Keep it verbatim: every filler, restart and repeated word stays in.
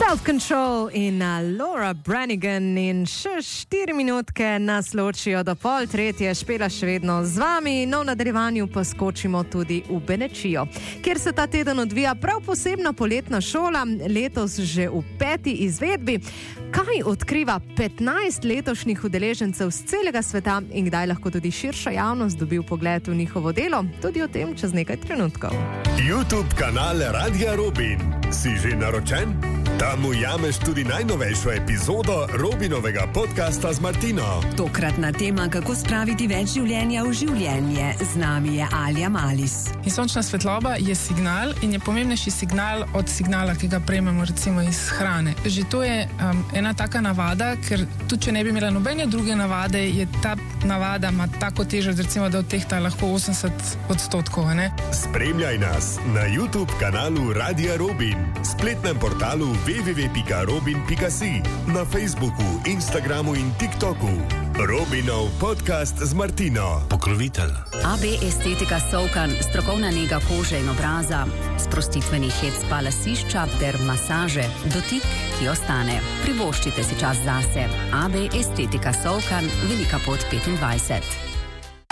Self-Control in Laura Branigan in še štiri minutke nas ločijo do pol tretje, Špela še vedno z vami, no v nadaljevanju pa skočimo tudi v Benečijo, kjer se ta teden odvija prav posebna poletna šola, letos že v peti izvedbi. Kaj odkriva petnajst letošnjih udeležencev z celega sveta in kdaj lahko tudi širša javnost dobi vpogled v njihovo delo, tudi o tem čez nekaj trenutkov. YouTube kanal Radia Robin. Si že naročen? Tam ujameš tudi najnovejšo epizodo Robinovega podcasta z Martino. Tokratna tema, kako spraviti več življenja v življenje. Z nami je Alja Malis. In sončna svetloba je signal in je pomembnejši signal od signala, ki ga prejmemo recimo iz hrane. Že to je um, ena taka navada, ker tudi če ne bi imela nobene druge navade, je ta navada ima tako težo, recimo, da odtehta lahko osemdeset odstotkov. Ne? Spremljaj nas na YouTube kanalu Radia Robin, spletnem portalu w w w pika robin pika si, na Facebooku, Instagramu in TikToku. Robinov podcast z Martino. Pokrovitelj. A B Estetika Solkan, strokovna nega kože in obraza, sprostitveni hec spa lasišča ter masaže, dotik, ki ostane. Privoščite si čas zase. A B Estetika Solkan, Velika pot petindvajset.